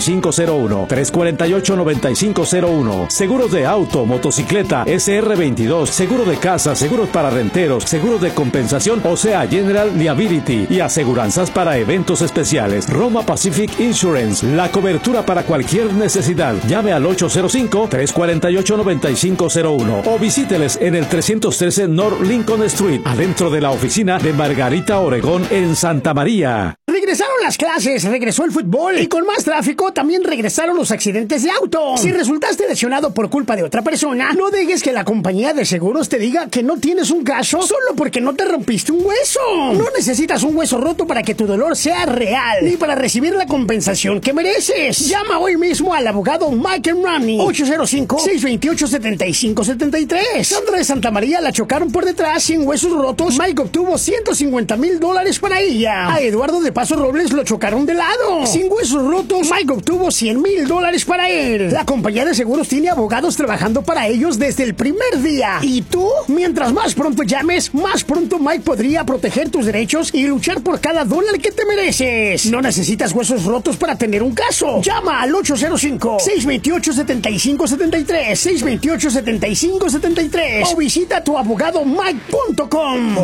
348-9501. 348-9501. Seguros de auto, motocicleta, SR22, seguro de casa, seguros para renteros, seguros de compensación, o sea, General Liability, y aseguranzas para eventos especiales. Roma Pacific Insurance, la cobertura para cualquier necesidad. Llame al 805-348-9501 o visíteles en el 313 North Lincoln Street, adentro de la oficina de Margarita Obregón en Santa María. Regresaron las clases, regresó el fútbol y con más tráfico también regresaron los accidentes de auto. Si resultaste lesionado por culpa de otra persona, no dejes que la compañía de seguros te diga que no tienes un caso solo porque no te rompiste un hueso. No necesitas un hueso roto para que tu dolor sea real, ni para recibir la compensación que mereces. Llama hoy mismo al abogado Mike Romney, 805-628-7573. Sandra de Santa María la chocaron por detrás sin huesos rotos. Mike obtuvo $150,000 para ella. A Eduardo de Paso Robles lo chocaron de lado. Sin huesos rotos, Mike obtuvo $100,000 para él. La compañía de seguros tiene abogados trabajando para ellos desde el primer día. ¿Y tú? Mientras más pronto llames, más pronto Mike podría proteger tus derechos y luchar por cada dólar que te mereces. No necesitas huesos rotos para tener un caso. Llama al 805-628-7573, 628-7573 o visita tuabogadomike.com,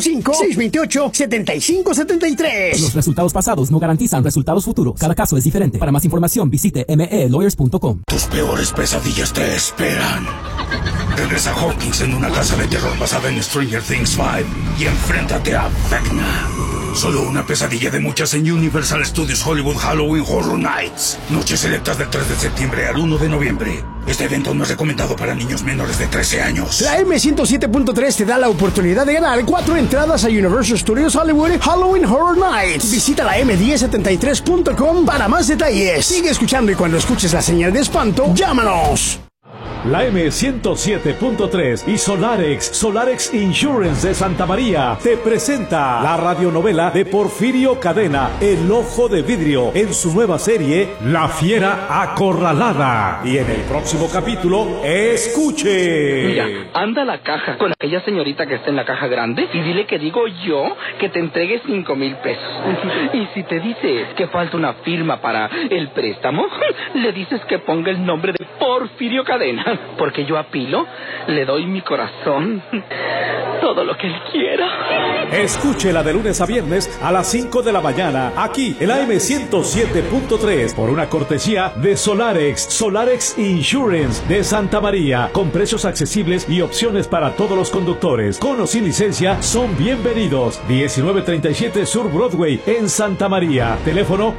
805-628-7573. Los resultados pasados no garantizan resultados futuros. Cada caso es diferente. Para más información visite melawyers.com. Tus peores pesadillas te esperan. Regresa Hawkins en una casa de terror basada en Stranger Things 5 y enfréntate a Vecna. Solo una pesadilla de muchas en Universal Studios Hollywood Halloween Horror Nights. Noches selectas del 3 de septiembre al 1 de noviembre. Este evento no es recomendado para niños menores de 13 años. La M107.3 te da la oportunidad de ganar 4 entradas a Universal Studios Hollywood Halloween Horror Nights. Visita la M1073.com para más detalles. Sigue escuchando y cuando escuches la señal de espanto, llámanos. La M107.3 y Solarex Insurance de Santa María te presenta la radionovela de Porfirio Cadena, El Ojo de Vidrio, en su nueva serie La Fiera Acorralada. Y en el próximo capítulo, escuche. Mira, anda a la caja con aquella señorita que está en la caja grande y dile que digo yo que te entregue $5,000. Y si te dice que falta una firma para el préstamo, le dices que ponga el nombre de Porfirio Cadena. Porque yo a Pilo le doy mi corazón, todo lo que él quiera. Escúchela de lunes a viernes a las 5 de la mañana, aquí en la M107.3, por una cortesía de Solarex Insurance de Santa María, con precios accesibles y opciones para todos los conductores. Con o sin licencia son bienvenidos. 1937 Sur Broadway en Santa María. Teléfono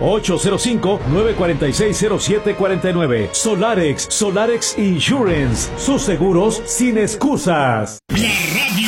805-946-0749. Solarex Insurance. Sus seguros sin excusas. La